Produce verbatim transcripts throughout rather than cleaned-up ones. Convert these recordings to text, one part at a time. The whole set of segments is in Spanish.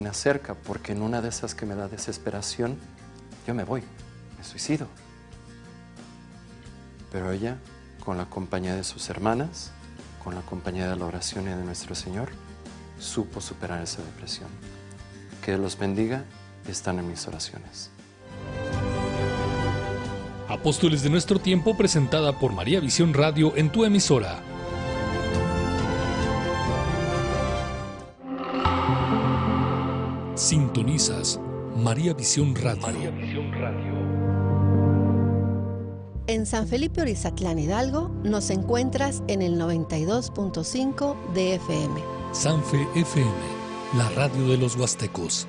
Me acerca porque en una de esas que me da desesperación, yo me voy, me suicido. Pero ella, con la compañía de sus hermanas, con la compañía de la oración y de nuestro Señor, supo superar esa depresión. Que Dios los bendiga y están en mis oraciones. Apóstoles de Nuestro Tiempo, presentada por María Visión Radio en tu emisora. Sintonizas María Visión Radio. María Visión Radio. En San Felipe Orizatlán, Hidalgo, nos encuentras en el noventa y dos punto cinco de F M. Sanfe F M, la radio de los huastecos.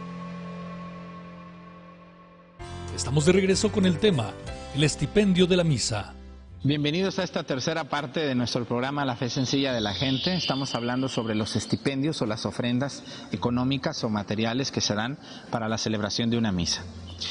Estamos de regreso con el tema, el estipendio de la misa. Bienvenidos a esta tercera parte de nuestro programa La Fe Sencilla de la Gente. Estamos hablando sobre los estipendios o las ofrendas económicas o materiales que se dan para la celebración de una misa.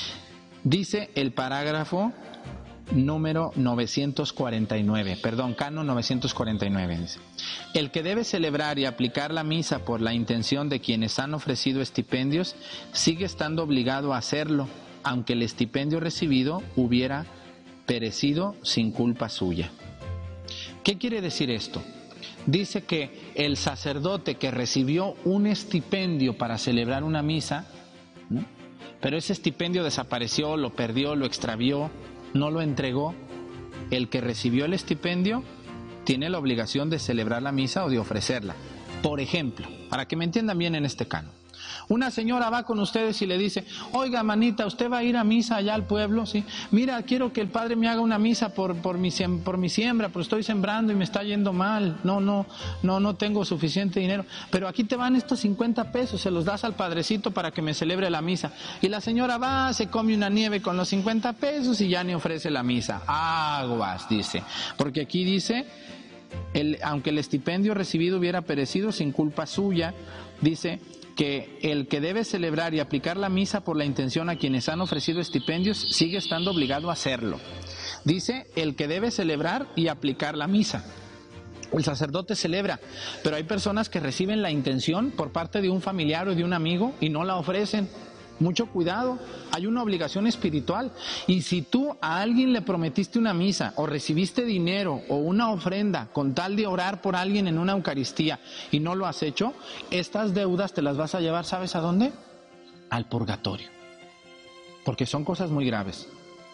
Dice el parágrafo número novecientos cuarenta y nueve, perdón, canon novecientos cuarenta y nueve, dice: el que debe celebrar y aplicar la misa por la intención de quienes han ofrecido estipendios sigue estando obligado a hacerlo, aunque el estipendio recibido hubiera perecido sin culpa suya. ¿Qué quiere decir esto? Dice que el sacerdote que recibió un estipendio para celebrar una misa, ¿no?, pero ese estipendio desapareció, lo perdió, lo extravió, no lo entregó, el que recibió el estipendio tiene la obligación de celebrar la misa o de ofrecerla. Por ejemplo, para que me entiendan bien en este canon, una señora va con ustedes y le dice: oiga, manita, ¿usted va a ir a misa allá al pueblo? Sí. Mira, quiero que el padre me haga una misa por, por, mi, por mi siembra, porque estoy sembrando y me está yendo mal. No, no, no, no tengo suficiente dinero. Pero aquí te van estos cincuenta pesos, se los das al padrecito para que me celebre la misa. Y la señora va, se come una nieve con los cincuenta pesos y ya ni ofrece la misa. Aguas, dice. Porque aquí dice, el, aunque el estipendio recibido hubiera perecido sin culpa suya, dice que el que debe celebrar y aplicar la misa por la intención a quienes han ofrecido estipendios sigue estando obligado a hacerlo. Dice el que debe celebrar y aplicar la misa. El sacerdote celebra, pero hay personas que reciben la intención por parte de un familiar o de un amigo y no la ofrecen. Mucho cuidado, hay una obligación espiritual. Y si tú a alguien le prometiste una misa o recibiste dinero o una ofrenda con tal de orar por alguien en una Eucaristía y no lo has hecho, estas deudas te las vas a llevar, ¿sabes a dónde? Al purgatorio. Porque son cosas muy graves.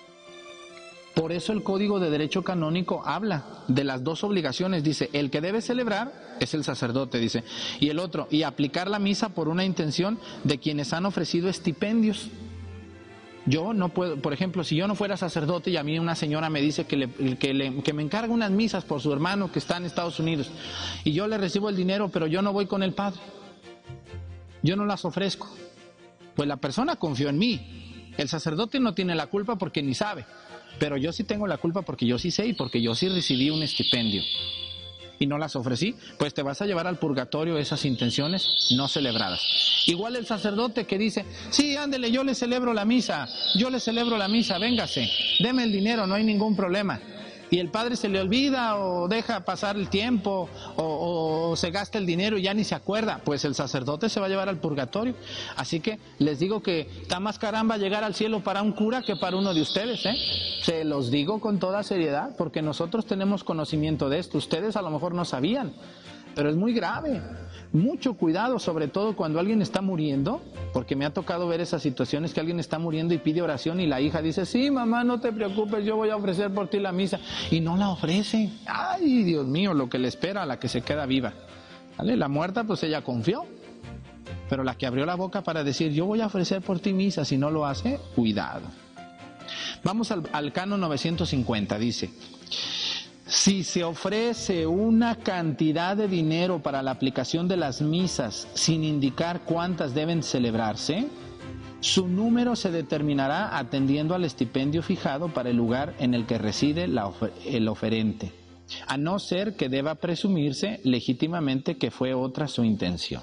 Por eso el Código de Derecho Canónico habla de las dos obligaciones. Dice, el que debe celebrar es el sacerdote, dice. Y el otro, y aplicar la misa por una intención de quienes han ofrecido estipendios. Yo no puedo, por ejemplo, si yo no fuera sacerdote y a mí una señora me dice que, le, que, le, que me encarga unas misas por su hermano que está en Estados Unidos, y yo le recibo el dinero, pero yo no voy con el padre, yo no las ofrezco, pues la persona confió en mí. El sacerdote no tiene la culpa porque ni sabe. Pero yo sí tengo la culpa porque yo sí sé y porque yo sí recibí un estipendio y no las ofrecí, pues te vas a llevar al purgatorio esas intenciones no celebradas. Igual el sacerdote que dice, sí, ándele, yo le celebro la misa, yo le celebro la misa, véngase, deme el dinero, no hay ningún problema. Y el padre se le olvida o deja pasar el tiempo o, o, o se gasta el dinero y ya ni se acuerda, pues el sacerdote se va a llevar al purgatorio. Así que les digo que está más caramba llegar al cielo para un cura que para uno de ustedes, ¿eh? Se los digo con toda seriedad porque nosotros tenemos conocimiento de esto, ustedes a lo mejor no sabían, pero es muy grave. Mucho cuidado, sobre todo cuando alguien está muriendo, porque me ha tocado ver esas situaciones que alguien está muriendo y pide oración y la hija dice, sí, mamá, no te preocupes, yo voy a ofrecer por ti la misa, y no la ofrece. Ay, Dios mío, lo que le espera a la que se queda viva, ¿vale? La muerta, pues ella confió, pero la que abrió la boca para decir, yo voy a ofrecer por ti misa, si no lo hace, cuidado. Vamos al, al canon novecientos cincuenta, dice, si se ofrece una cantidad de dinero para la aplicación de las misas sin indicar cuántas deben celebrarse, su número se determinará atendiendo al estipendio fijado para el lugar en el que reside la ofer- el oferente, a no ser que deba presumirse legítimamente que fue otra su intención.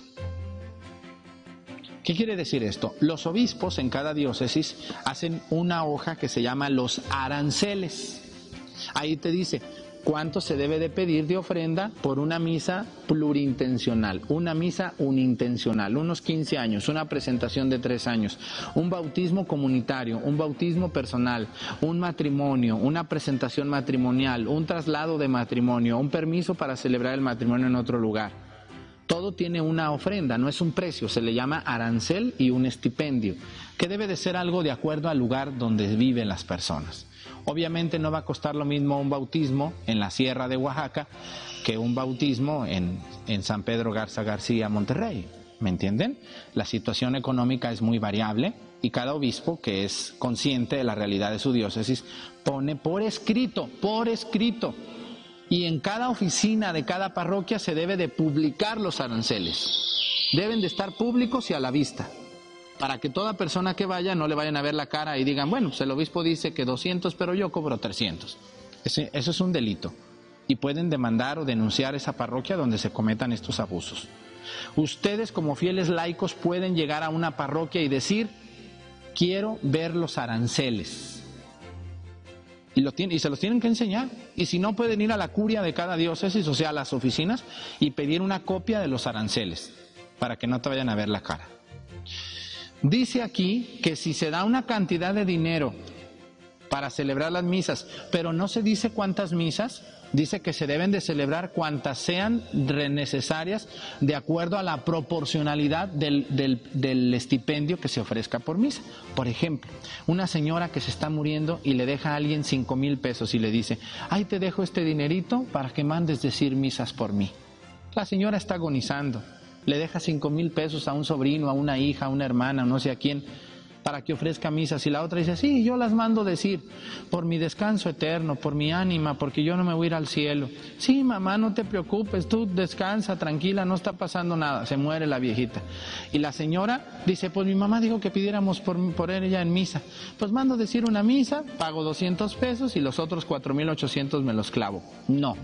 ¿Qué quiere decir esto? Los obispos en cada diócesis hacen una hoja que se llama los aranceles. Ahí te dice ¿cuánto se debe de pedir de ofrenda por una misa plurintencional? Una misa unintencional, unos quince años, una presentación de tres años, un bautismo comunitario, un bautismo personal, un matrimonio, una presentación matrimonial, un traslado de matrimonio, un permiso para celebrar el matrimonio en otro lugar. Todo tiene una ofrenda, no es un precio, se le llama arancel y un estipendio, que debe de ser algo de acuerdo al lugar donde viven las personas. Obviamente no va a costar lo mismo un bautismo en la Sierra de Oaxaca que un bautismo en, en San Pedro Garza García, Monterrey. ¿Me entienden? La situación económica es muy variable y cada obispo, que es consciente de la realidad de su diócesis, pone por escrito, por escrito. Y en cada oficina de cada parroquia se debe de publicar los aranceles. Deben de estar públicos y a la vista, para que toda persona que vaya no le vayan a ver la cara y digan, bueno, pues el obispo dice que doscientos, pero yo cobro trescientos. Ese, eso es un delito. Y pueden demandar o denunciar esa parroquia donde se cometan estos abusos. Ustedes como fieles laicos pueden llegar a una parroquia y decir, quiero ver los aranceles. Y, lo tiene, y se los tienen que enseñar. Y si no, pueden ir a la curia de cada diócesis, o sea, a las oficinas, y pedir una copia de los aranceles, para que no te vayan a ver la cara. Dice aquí que si se da una cantidad de dinero para celebrar las misas, pero no se dice cuántas misas, dice que se deben de celebrar cuantas sean necesarias de acuerdo a la proporcionalidad del, del, del estipendio que se ofrezca por misa. Por ejemplo, una señora que se está muriendo y le deja a alguien cinco mil pesos y le dice, ay, te dejo este dinerito para que mandes decir misas por mí. La señora está agonizando, le deja cinco mil pesos a un sobrino, a una hija, a una hermana, no sé a quién, para que ofrezca misas, y la otra dice, sí, yo las mando decir, por mi descanso eterno, por mi ánima, porque yo no me voy a ir al cielo. Sí, mamá, no te preocupes, tú descansa, tranquila, no está pasando nada. Se muere la viejita. Y la señora dice, pues mi mamá dijo que pidiéramos por, por ella en misa. Pues mando decir una misa, pago doscientos pesos y los otros cuatro mil ochocientos me los clavo. No.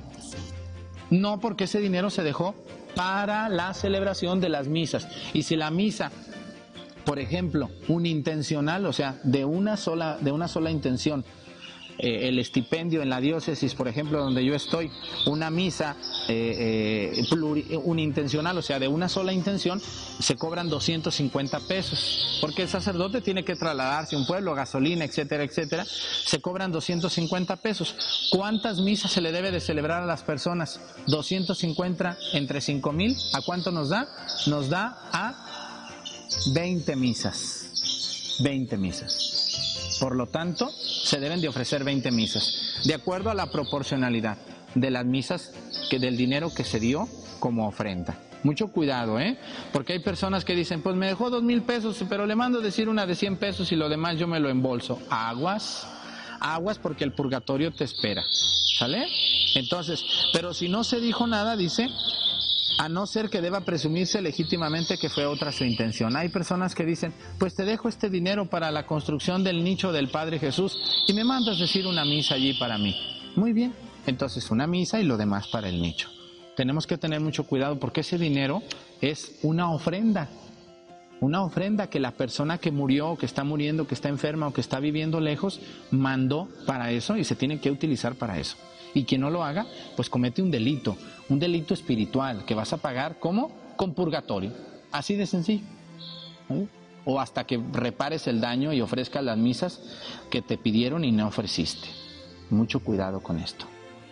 No, porque ese dinero se dejó para la celebración de las misas. Y si la misa, por ejemplo, unintencional, o sea, de una sola, de una sola intención, eh, el estipendio en la diócesis, por ejemplo, donde yo estoy, una misa eh, eh, pluri, unintencional, o sea, de una sola intención, se cobran doscientos cincuenta pesos, porque el sacerdote tiene que trasladarse a un pueblo, gasolina, etcétera, etcétera, se cobran doscientos cincuenta pesos. ¿Cuántas misas se le debe de celebrar a las personas? doscientos cincuenta entre cinco mil, ¿a cuánto nos da? Nos da a veinte misas, veinte misas. Por lo tanto, se deben de ofrecer veinte misas, de acuerdo a la proporcionalidad de las misas, que del dinero que se dio como ofrenda. Mucho cuidado, ¿eh? Porque hay personas que dicen, pues me dejó dos mil pesos, pero le mando decir una de cien pesos y lo demás yo me lo embolso. Aguas, aguas, porque el purgatorio te espera, ¿sale? Entonces, pero si no se dijo nada, dice, a no ser que deba presumirse legítimamente que fue otra su intención. Hay personas que dicen, pues te dejo este dinero para la construcción del nicho del Padre Jesús y me mandas decir una misa allí para mí. Muy bien, entonces una misa y lo demás para el nicho. Tenemos que tener mucho cuidado porque ese dinero es una ofrenda. Una ofrenda que la persona que murió, que está muriendo, que está enferma o que está viviendo lejos, mandó para eso y se tiene que utilizar para eso. Y quien no lo haga, pues comete un delito, un delito espiritual que vas a pagar, ¿cómo? Con purgatorio, así de sencillo. ¿Sí? O hasta que repares el daño y ofrezcas las misas que te pidieron y no ofreciste. Mucho cuidado con esto.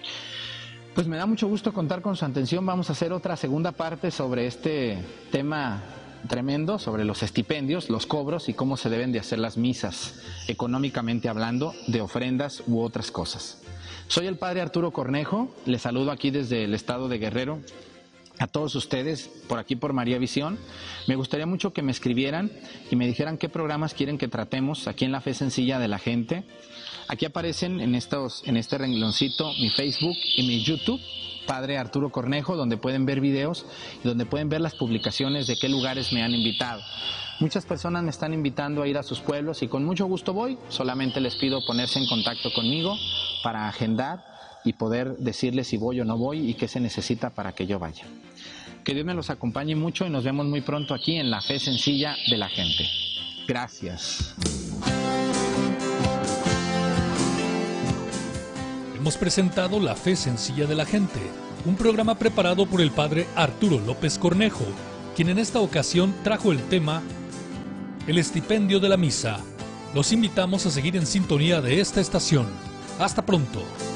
Pues me da mucho gusto contar con su atención. Vamos a hacer otra segunda parte sobre este tema tremendo, sobre los estipendios, los cobros y cómo se deben de hacer las misas, económicamente hablando, de ofrendas u otras cosas. Soy el padre Arturo Cornejo, les saludo aquí desde el estado de Guerrero, a todos ustedes, por aquí por María Visión. Me gustaría mucho que me escribieran y me dijeran qué programas quieren que tratemos aquí en La Fe Sencilla de la Gente. Aquí aparecen en, estos, en este rengloncito mi Facebook y mi YouTube, Padre Arturo Cornejo, donde pueden ver videos y donde pueden ver las publicaciones de qué lugares me han invitado. Muchas personas me están invitando a ir a sus pueblos y con mucho gusto voy. Solamente les pido ponerse en contacto conmigo para agendar y poder decirles si voy o no voy y qué se necesita para que yo vaya. Que Dios me los acompañe mucho y nos vemos muy pronto aquí en La Fe Sencilla de la Gente. Gracias. hemos presentado La Fe Sencilla de la Gente, un programa preparado por el padre Arturo López Cornejo, quien en esta ocasión trajo el tema El estipendio de la misa. Los invitamos a seguir en sintonía de esta estación. Hasta pronto.